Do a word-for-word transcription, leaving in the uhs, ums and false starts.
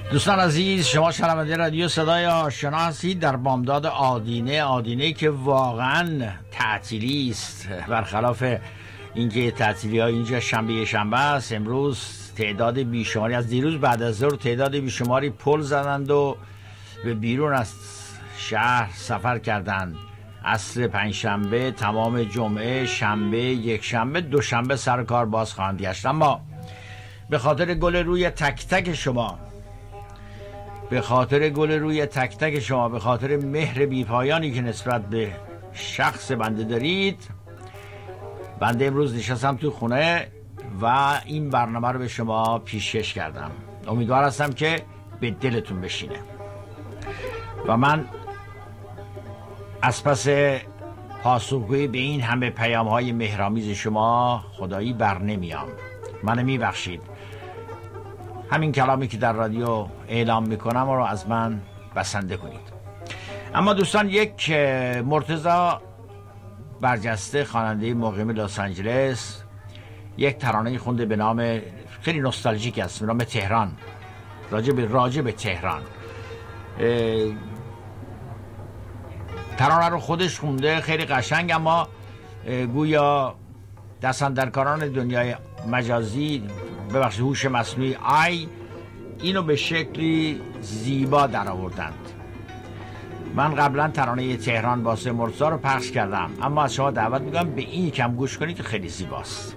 دوستان عزیز، شما شنونده رادیو صدای آشنا هستید در بامداد آدینه. آدینه که واقعا تعطیلی است، برخلاف اینکه تعطیلی ها اینجا شنبه شنبه است. امروز تعداد بیشماری از دیروز بعد از ظهر تعداد بیشماری پل زدند و به بیرون از شهر سفر کردند. عصر پنجشنبه، تمام جمعه، شنبه، یک شنبه، دوشنبه سر کار باز خواهند گشت. اما به خاطر گل روی تک تک شما، به خاطر گل روی تک تک شما، به خاطر مهر بیپایانی که نسبت به شخص بنده دارید، بنده امروز نشستم تو خونه و این برنامه رو به شما پیشکش کردم. امیدوار هستم که به دلتون بشینه و من از پس پاسخگویی به این همه پیام های مهرامیز شما خدایی بر نمیام. منو میبخشید، همین کلامی که در رادیو اعلام میکنم رو از من بسنده کنید. اما دوستان، یک مرتضی برجسته خواننده مقیم لس آنجلس یک ترانه خونده به نام خیلی نوستالژیک است، به نام تهران، راجع به راجع به تهران. ترانه رو خودش خونده خیلی قشنگ، اما گویا دستاندرکاران دنیای مجازی، ببخشید هوش مصنوعی آی، اینو به شکلی زیبا در آوردند. من قبلا ترانه تهران واسه مرتضی رو پخش کردم، اما از شما دعوت میکنم به این کم گوش کنید که خیلی زیباست.